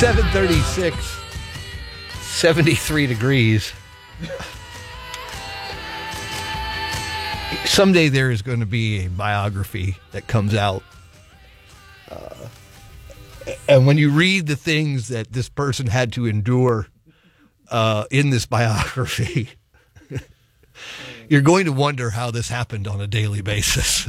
736, 73 degrees. Someday there is going to be a biography that comes out. And when you read the things that this person had to endure in this biography, you're going to wonder how this happened on a daily basis.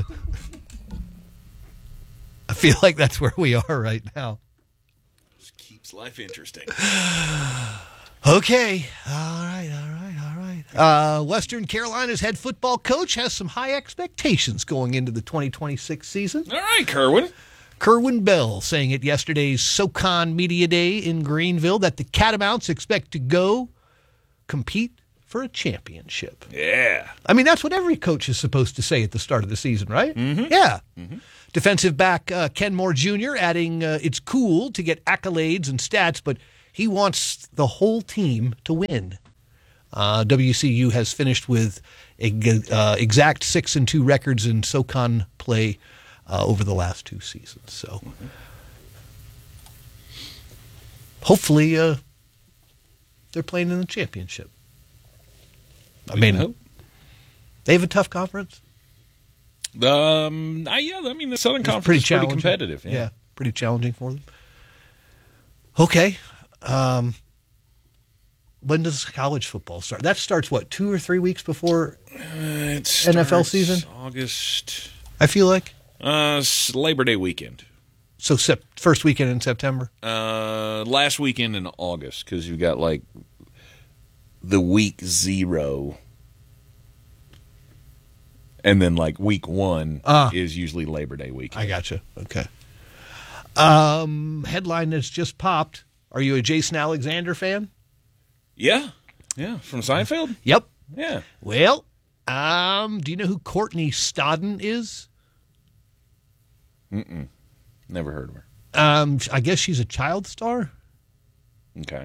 I feel like that's where we are right now. This keeps life interesting. Okay. All right. Western Carolina's head football coach has some high expectations going into the 2026 season. All right, Kerwin. Kerwin Bell saying at yesterday's SoCon Media Day in Greenville that the Catamounts expect to go compete for a championship. Yeah. I mean, that's what every coach is supposed to say at the start of the season, right? Mm-hmm. Yeah. Mm-hmm. Defensive back Ken Moore Jr. adding it's cool to get accolades and stats, but he wants the whole team to win. WCU has finished with exact 6-2 records in SoCon play over the last two seasons. So hopefully they're playing in the championship. I mean, they have a tough conference. Yeah, I mean, the Southern Conference is pretty competitive. Yeah, pretty challenging for them. Okay. When does college football start? That starts, what, 2 or 3 weeks before NFL season? August. I feel like. Labor Day weekend. So first weekend in September? Last weekend in August, because you've got, like, the week 0. And then, like, week 1 is usually Labor Day weekend. I gotcha. Okay. Headline that's just popped. Are you a Jason Alexander fan? Yeah. From Seinfeld? Yep. Yeah. Well, do you know who Courtney Stodden is? Never heard of her. I guess she's a child star. Okay.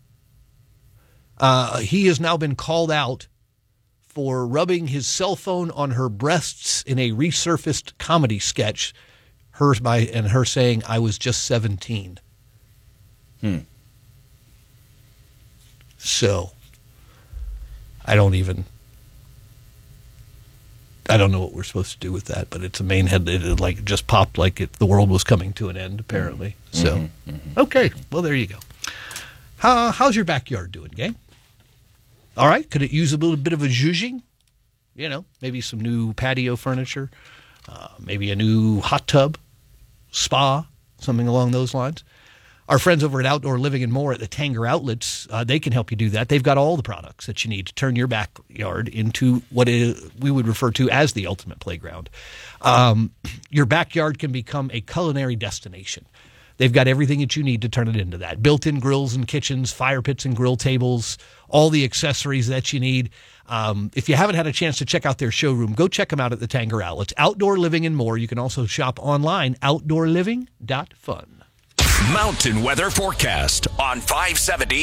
He has now been called out for rubbing his cell phone on her breasts in a resurfaced comedy sketch. Her saying, "I was just 17." So, I don't know what we're supposed to do with that, but it's a main head that like just popped like the world was coming to an end, apparently. So, okay, well, there you go. How's your backyard doing, gang? All right, could it use a little bit of a zhuzhing? You know, maybe some new patio furniture, maybe a new hot tub, spa, something along those lines. Our friends over at Outdoor Living and More at the Tanger Outlets, they can help you do that. They've got all the products that you need to turn your backyard into what we would refer to as the ultimate playground. Your backyard can become a culinary destination. They've got everything that you need to turn it into that. Built-in grills and kitchens, fire pits and grill tables, all the accessories that you need. If you haven't had a chance to check out their showroom, go check them out at the Tanger Outlets. Outdoor Living and More. You can also shop online, outdoorliving.fun. Mountain weather forecast on 570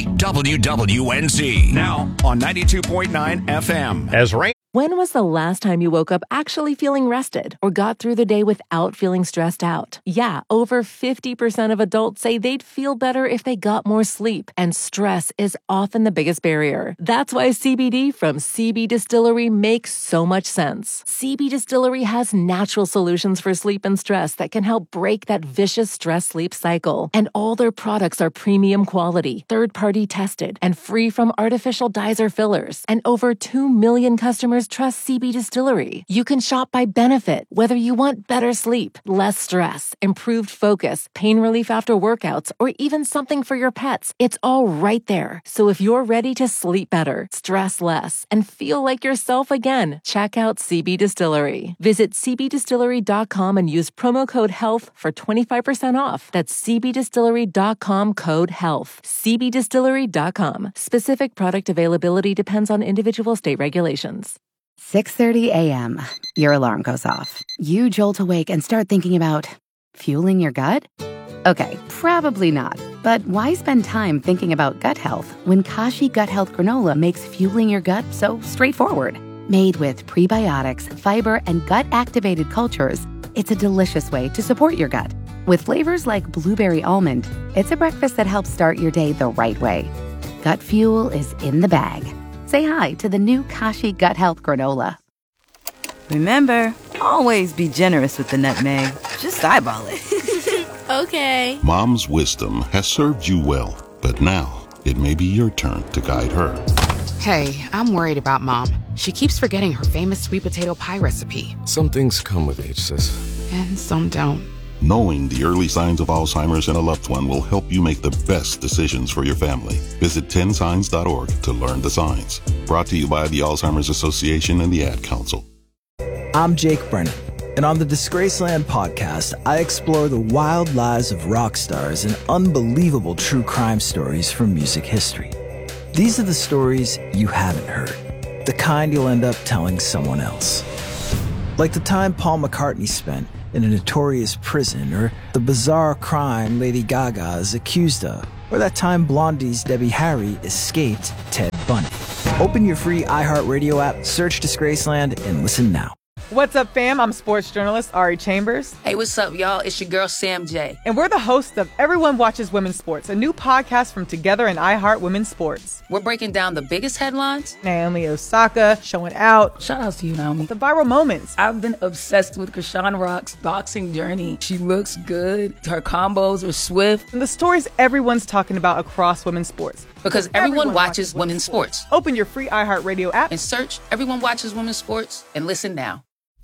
WWNZ. Now on 92.9 FM. As rain. When was the last time you woke up actually feeling rested or got through the day without feeling stressed out? Yeah, over 50% of adults say they'd feel better if they got more sleep, and stress is often the biggest barrier. That's why CBD from CB Distillery makes so much sense. CB Distillery has natural solutions for sleep and stress that can help break that vicious stress-sleep cycle. And all their products are premium quality, third-party tested, and free from artificial dyes or fillers. And over 2 million customers trust CB Distillery. You can shop by benefit, whether you want better sleep, less stress, improved focus, pain relief after workouts, or even something for your pets. It's all right there. So if you're ready to sleep better, stress less, and feel like yourself again, check out CB Distillery. Visit cbdistillery.com and use promo code HEALTH for 25% off. That's cbdistillery.com code HEALTH. cbdistillery.com. Specific product availability depends on individual state regulations. 6:30 a.m. Your alarm goes off. You jolt awake and start thinking about fueling your gut? Okay, probably not. But why spend time thinking about gut health when Kashi Gut Health Granola makes fueling your gut so straightforward? Made with prebiotics, fiber, and gut-activated cultures, it's a delicious way to support your gut. With flavors like blueberry almond, it's a breakfast that helps start your day the right way. Gut Fuel is in the bag. Say hi to the new Kashi Gut Health Granola. Remember, always be generous with the nutmeg. Just eyeball it. Okay. Mom's wisdom has served you well, but now it may be your turn to guide her. Hey, I'm worried about Mom. She keeps forgetting her famous sweet potato pie recipe. Some things come with age, sis. And some don't. Knowing the early signs of Alzheimer's in a loved one will help you make the best decisions for your family. Visit 10signs.org to learn the signs. Brought to you by the Alzheimer's Association and the Ad Council. I'm Jake Brennan, and on the Disgraceland podcast, I explore the wild lives of rock stars and unbelievable true crime stories from music history. These are the stories you haven't heard, the kind you'll end up telling someone else. Like the time Paul McCartney spent in a notorious prison, or the bizarre crime Lady Gaga is accused of, or that time Blondie's Debbie Harry escaped Ted Bundy. Open your free iHeartRadio app, search Disgraceland, and listen now. What's up, fam? I'm sports journalist Ari Chambers. Hey, what's up, y'all? It's your girl, Sam J. And we're the hosts of Everyone Watches Women's Sports, a new podcast from Together and iHeart Women's Sports. We're breaking down the biggest headlines. Naomi Osaka showing out. Shout out to you, Naomi. The viral moments. I've been obsessed with Krishan Rock's boxing journey. She looks good. Her combos are swift. And the stories everyone's talking about across women's sports. Because everyone watches women's sports. Open your free iHeartRadio app and search Everyone Watches Women's Sports and listen now.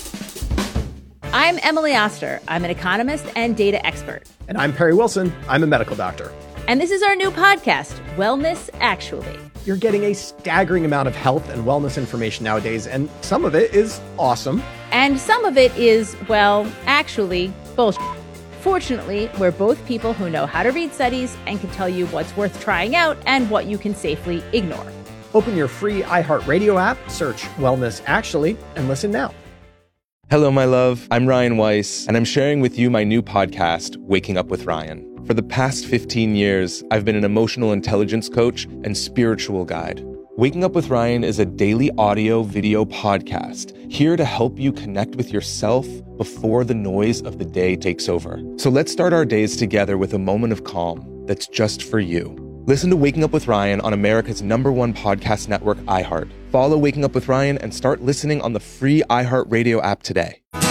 I'm Emily Oster. I'm an economist and data expert. And I'm Perry Wilson. I'm a medical doctor. And this is our new podcast, Wellness Actually. You're getting a staggering amount of health and wellness information nowadays, and some of it is awesome. And some of it is, well, actually, bullshit. Fortunately, we're both people who know how to read studies and can tell you what's worth trying out and what you can safely ignore. Open your free iHeartRadio app, search Wellness Actually, and listen now. Hello, my love. I'm Ryan Weiss, and I'm sharing with you my new podcast, Waking Up with Ryan. For the past 15 years, I've been an emotional intelligence coach and spiritual guide. Waking Up with Ryan is a daily audio-video podcast here to help you connect with yourself before the noise of the day takes over. So let's start our days together with a moment of calm that's just for you. Listen to Waking Up with Ryan on America's #1 podcast network, iHeart. Follow Waking Up with Ryan and start listening on the free iHeartRadio app today.